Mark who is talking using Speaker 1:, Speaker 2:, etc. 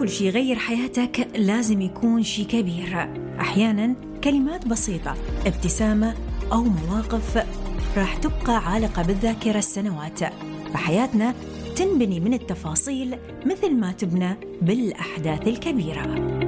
Speaker 1: كل شي يغير حياتك لازم يكون شي كبير. أحياناً كلمات بسيطة، ابتسامة أو مواقف راح تبقى عالقة بالذاكرة السنوات. فحياتنا تنبني من التفاصيل مثل ما تبنى بالأحداث الكبيرة.